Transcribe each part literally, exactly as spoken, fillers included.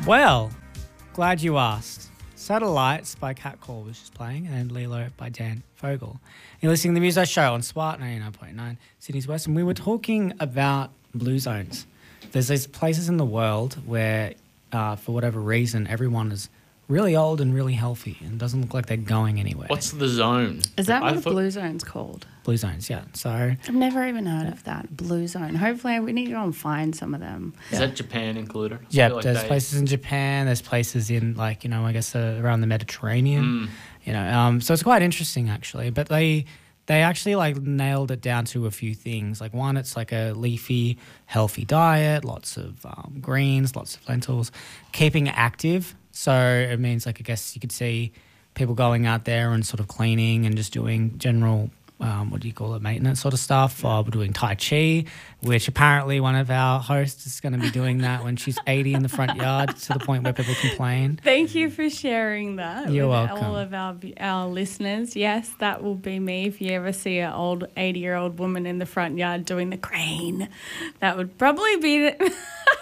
Well, glad you asked. Satellites by Cat Call was just playing, and Lilo by Dan Fogel. You're listening to the Muso Show on Spark ninety-nine point nine Sydney's West, and we were talking about blue zones. There's these places in the world where, uh, for whatever reason, everyone is really old and really healthy and doesn't look like they're going anywhere. What's the zone? Is that I what a thought- blue zone's called? Blue zones, yeah. So I've never even heard of that, blue zone. Hopefully we need to go and find some of them. Is Yeah. that Japan included? I yeah, feel like there's they- places in Japan. There's places in, like, you know, I guess uh, around the Mediterranean. Mm. You know, um, so it's quite interesting actually. But they they actually like nailed it down to a few things. Like one, it's like a leafy, healthy diet, lots of um, greens, lots of lentils, keeping active. So it means, like, I guess you could see people going out there and sort of cleaning and just doing general, um, what do you call it, maintenance sort of stuff. Uh, we're doing Tai Chi, which apparently one of our hosts is going to be doing that when she's eighty in the front yard, to the point where people complain. Thank you for sharing that You're with welcome. all of our our listeners. Yes, that will be me. If you ever see an old eighty-year-old woman in the front yard doing the crane, that would probably be the...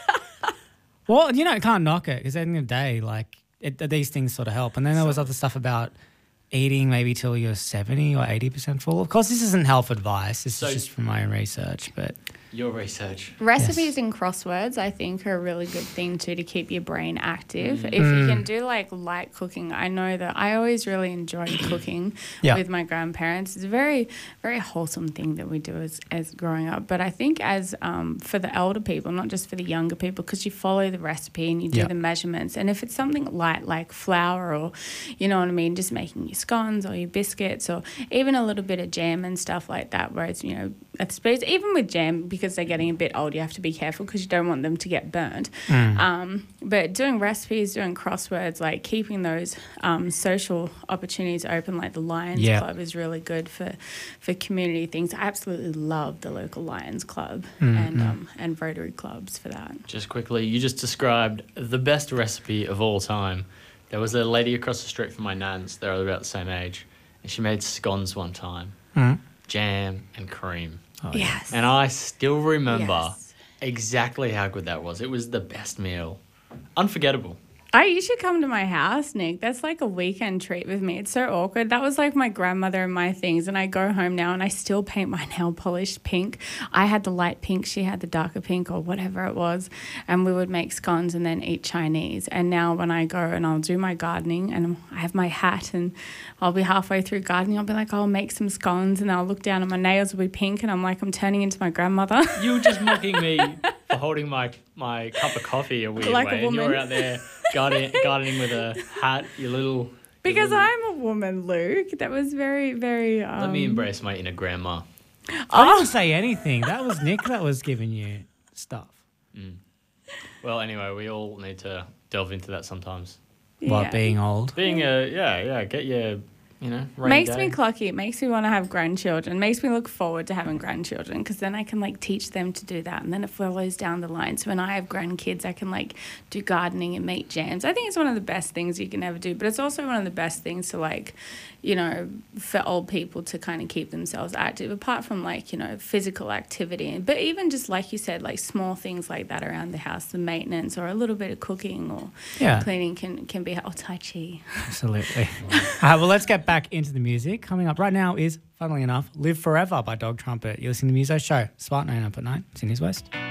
Well, you know, I can't knock it because at the end of the day, like, it, these things sort of help. And then there was other stuff about eating maybe till you're seventy or eighty percent full. Of course, this isn't health advice. This So- is just from my own research. But Your research. Recipes and crosswords, I think, are a really good thing too to keep your brain active. If you Mm. can do like light cooking, I know that I always really enjoy cooking Yeah. with my grandparents. It's a very, very wholesome thing that we do as, as growing up. But I think as um, for the elder people, not just for the younger people, because you follow the recipe and you do Yeah. the measurements. And if it's something light like flour or, you know what I mean, just making your scones or your biscuits or even a little bit of jam and stuff like that, where it's, you know, I suppose even with jam, because they're getting a bit old, you have to be careful because you don't want them to get burnt. Mm. Um, but doing recipes, doing crosswords, like keeping those um, social opportunities open, like the Lions Yeah. Club is really good for, for community things. I absolutely love the local Lions Club Mm, and mm. um, and Rotary clubs for that. Just quickly, you just described the best recipe of all time. There was a lady across the street from my nan's. They're all about the same age. And she made scones one time. Mm. Jam and cream. Oh, yeah. Yes. And I still remember Yes. exactly how good that was. It was the best meal. Unforgettable. Oh, you should come to my house, Nick. That's like a weekend treat with me. It's so awkward. That was like my grandmother and my things. And I go home now and I still paint my nail polish pink. I had the light pink. She had the darker pink or whatever it was. And we would make scones and then eat Chinese. And now when I go and I'll do my gardening and I have my hat and I'll be halfway through gardening, I'll be like, I'll make some scones and I'll look down and my nails will be pink. And I'm like, I'm turning into my grandmother. You were just mocking me for holding my, my cup of coffee a weird Like a way. And you were woman. out there gardening, gardening with a hat, your little... your Because little- I'm a woman, Luke. That was very, very... Um, Let me embrace my inner grandma. I didn't say anything. That was Nick that was giving you stuff. Well, anyway, we all need to delve into that sometimes. While yeah. being old. Being a, yeah, yeah, get your, you know, rainy Makes day. me clucky. It makes me want to have grandchildren. Makes me look forward to having grandchildren because then I can like teach them to do that, and then it follows down the line. So when I have grandkids, I can like do gardening and make jams. I think it's one of the best things you can ever do, but it's also one of the best things to like, you know, for old people to kind of keep themselves active. Apart from like, you know, physical activity, but even just like you said, like small things like that around the house, the maintenance or a little bit of cooking or Yeah. cleaning can can be oh Tai Chi. Absolutely. All right, well, let's get back into the music. Coming up right now is, funnily enough, Live Forever by Dog Trumpet. You're listening to the Muso Show, Spark ninety-nine point nine, Sydney's West.